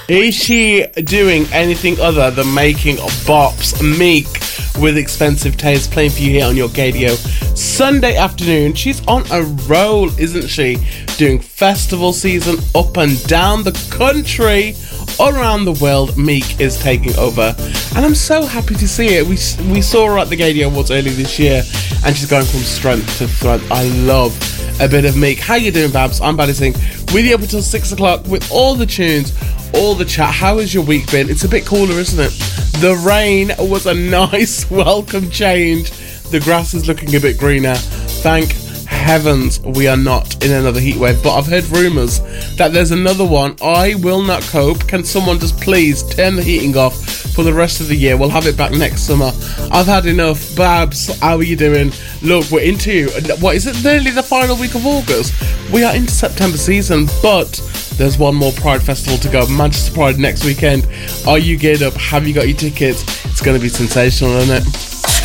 Is she doing anything other than making bops? Meek with Expensive Taste playing for you here on your Gadio Sunday afternoon. She's on a roll, isn't she? Doing festival season up and down the country, all around the world. Meek is taking over, and I'm so happy to see it. We saw her at the Gadio Awards earlier this year, and she's going from strength to strength. I love a bit of Meek. How you doing, Babs? I'm Baddy Singh with you up until 6 o'clock with all the tunes, all the chat. How has your week been? It's a bit cooler, isn't it? The rain was a nice welcome change. The grass is looking a bit greener. Thank heavens we are not in another heat wave, but I've heard rumours that there's another one. I will not cope. Can someone just please turn the heating off for the rest of the year? We'll have it back next summer. I've had enough. Babs, how are you doing? Look, we're into, what is it, nearly the final week of August? We are into September season, but there's one more Pride Festival to go. Manchester Pride next weekend. Are you geared up? Have you got your tickets? It's going to be sensational, isn't it?